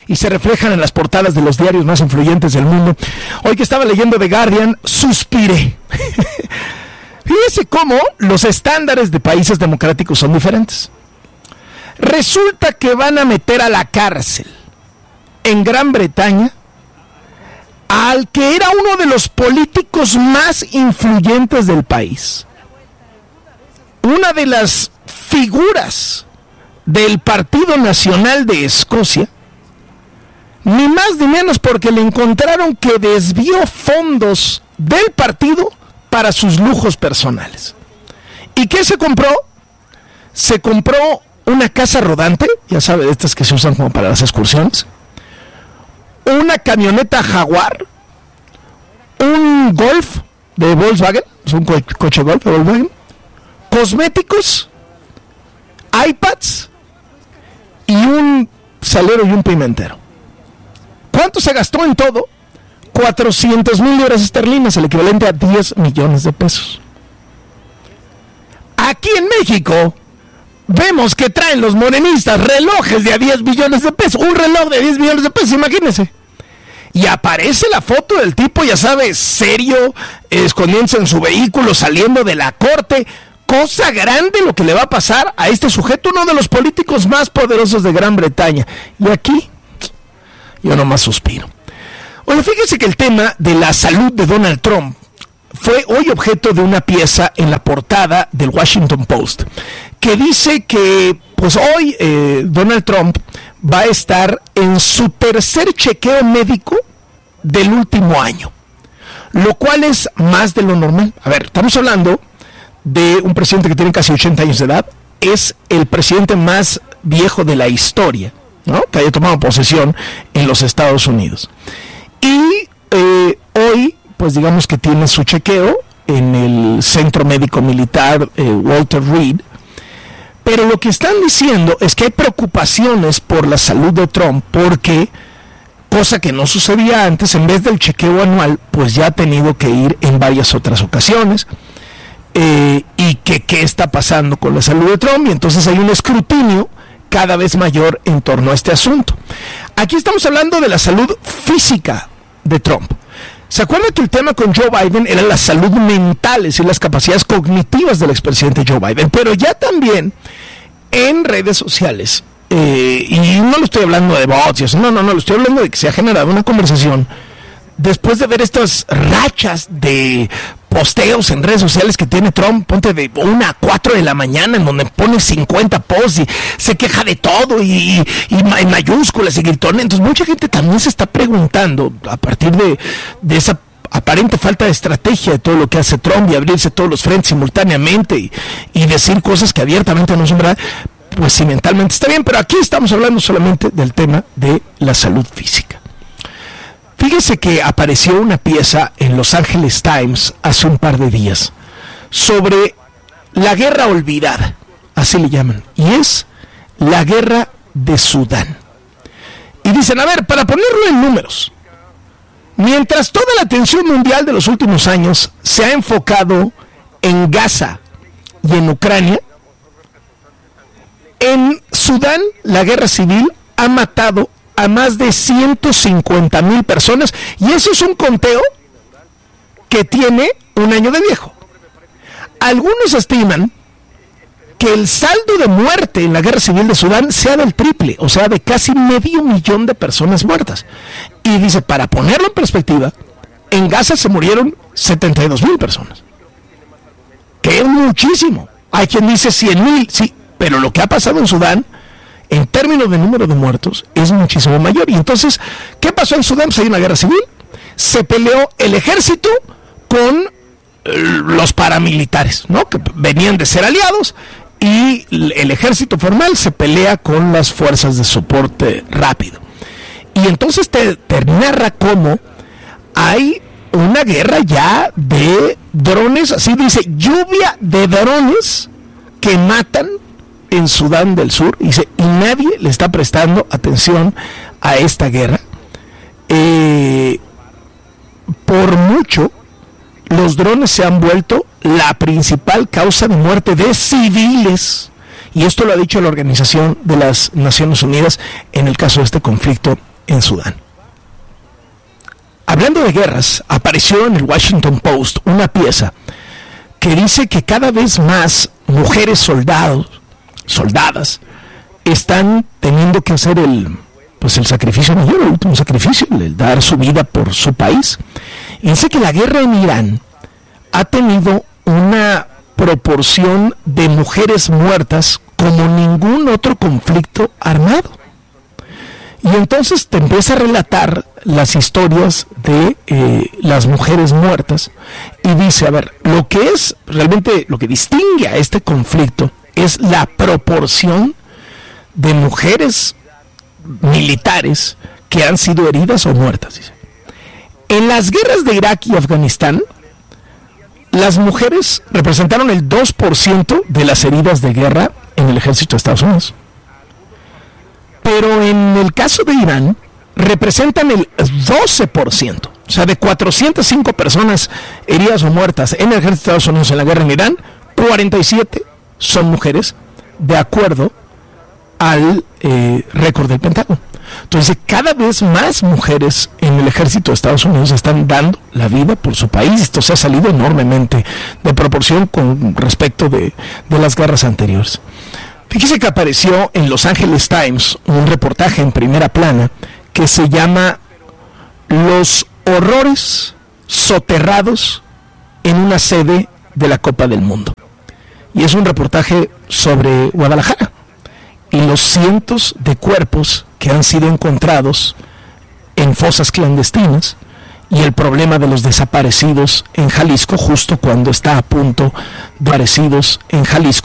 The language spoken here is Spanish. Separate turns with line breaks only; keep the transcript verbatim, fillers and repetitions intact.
y se reflejan en las portadas de los diarios más influyentes del mundo. Hoy que estaba leyendo The Guardian, suspiré. Fíjese cómo los estándares de países democráticos son diferentes. Resulta que van a meter a la cárcel en Gran Bretaña al que era uno de los políticos más influyentes del país. Una de las figuras del Partido Nacional de Escocia, ni más ni menos porque le encontraron que desvió fondos del partido para sus lujos personales. ¿Y qué se compró? Se compró una casa rodante, ya sabe, de estas que se usan como para las excursiones, una camioneta Jaguar, un Golf de Volkswagen, es un co- coche Golf de Volkswagen, cosméticos, iPads y un salero y un pimentero. ¿Cuánto se gastó en todo? cuatrocientos mil libras esterlinas, el equivalente a diez millones de pesos. Aquí en México vemos que traen los morenistas relojes de a diez millones de pesos, un reloj de diez millones de pesos, imagínense. Y aparece la foto del tipo, ya sabes, serio, escondiéndose en su vehículo, saliendo de la corte. Cosa grande lo que le va a pasar a este sujeto, uno de los políticos más poderosos de Gran Bretaña. Y aquí, yo nomás suspiro. Oye, fíjese que el tema de la salud de Donald Trump fue hoy objeto de una pieza en la portada del Washington Post, que dice que pues hoy eh, Donald Trump va a estar en su tercer chequeo médico del último año, lo cual es más de lo normal. A ver, estamos hablando de un presidente que tiene casi ochenta años de edad, es el presidente más viejo de la historia, ¿no?, que haya tomado posesión en los Estados Unidos. Y eh, hoy, pues digamos que tiene su chequeo en el Centro Médico Militar eh, Walter Reed, pero lo que están diciendo es que hay preocupaciones por la salud de Trump, porque, cosa que no sucedía antes, en vez del chequeo anual, pues ya ha tenido que ir en varias otras ocasiones, eh, y que qué está pasando con la salud de Trump, y entonces hay un escrutinio cada vez mayor en torno a este asunto. Aquí estamos hablando de la salud física de Trump. ¿Se acuerda que el tema con Joe Biden era la salud mental, es decir, las capacidades cognitivas del expresidente Joe Biden? Pero ya también en redes sociales, eh, y no lo estoy hablando de bots y eso, no, no, no, lo estoy hablando de que se ha generado una conversación después de ver estas rachas de posteos en redes sociales que tiene Trump, ponte de una a cuatro de la mañana, en donde pone cincuenta posts y se queja de todo y, y, y en mayúsculas y gritones. Entonces mucha gente también se está preguntando, a partir de, de esa aparente falta de estrategia de todo lo que hace Trump y abrirse todos los frentes simultáneamente y, y decir cosas que abiertamente no son verdad, pues si mentalmente está bien, pero aquí estamos hablando solamente del tema de la salud física. Fíjese que apareció una pieza en Los Angeles Times hace un par de días sobre la guerra olvidada, así le llaman, y es la guerra de Sudán. Y dicen, a ver, para ponerlo en números, mientras toda la atención mundial de los últimos años se ha enfocado en Gaza y en Ucrania, en Sudán la guerra civil ha matado a más de ciento cincuenta mil personas, y eso es un conteo que tiene un año de viejo. Algunos estiman que el saldo de muerte en la guerra civil de Sudán sea del triple, o sea, de casi medio millón de personas muertas. Y dice, para ponerlo en perspectiva, en Gaza se murieron setenta y dos mil personas, que es muchísimo. Hay quien dice cien mil, sí, pero lo que ha pasado en Sudán en términos de número de muertos es muchísimo mayor. Y entonces, ¿qué pasó en Sudán? Pues hay una guerra civil, se peleó el ejército con eh, los paramilitares, ¿no?, que venían de ser aliados, y el ejército formal se pelea con las fuerzas de soporte rápido. Y entonces te, te narra cómo hay una guerra ya de drones, así dice, lluvia de drones que matan en Sudán del Sur, y, dice, y nadie le está prestando atención a esta guerra. Eh, por mucho, los drones se han vuelto la principal causa de muerte de civiles, y esto lo ha dicho la Organización de las Naciones Unidas en el caso de este conflicto en Sudán. Hablando de guerras, apareció en el Washington Post una pieza que dice que cada vez más mujeres soldados, soldadas, están teniendo que hacer el, pues el sacrificio mayor, el último sacrificio, el dar su vida por su país. Y dice que la guerra en Irán ha tenido una proporción de mujeres muertas como ningún otro conflicto armado. Y entonces te empieza a relatar las historias de eh, las mujeres muertas y dice, a ver, lo que es realmente, lo que distingue a este conflicto es la proporción de mujeres militares que han sido heridas o muertas. Dice. En las guerras de Irak y Afganistán, las mujeres representaron el dos por ciento de las heridas de guerra en el ejército de Estados Unidos. Pero en el caso de Irán, representan el doce por ciento. O sea, de cuatrocientas cinco personas heridas o muertas en el ejército de Estados Unidos en la guerra en Irán, cuarenta y siete son mujeres, de acuerdo al eh, récord del Pentágono. Entonces, cada vez más mujeres en el ejército de Estados Unidos están dando la vida por su país. Esto se ha salido enormemente de proporción con respecto de, de las guerras anteriores. Fíjese que apareció en Los Angeles Times un reportaje en primera plana que se llama Los horrores soterrados en una sede de la Copa del Mundo. Y es un reportaje sobre Guadalajara y los cientos de cuerpos que han sido encontrados en fosas clandestinas y el problema de los desaparecidos en Jalisco, justo cuando está a punto de desaparecidos en Jalisco.